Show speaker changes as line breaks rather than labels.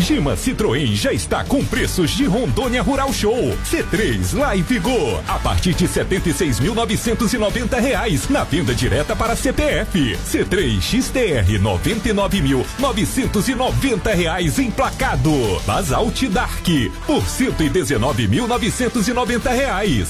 Gima Citroën já está com preços de Rondônia Rural Show. C3 Live Go a partir de R$76.990 na venda direta para CPF. C3 XTR R$99.990 emplacado. Basalt Dark por R$119.990.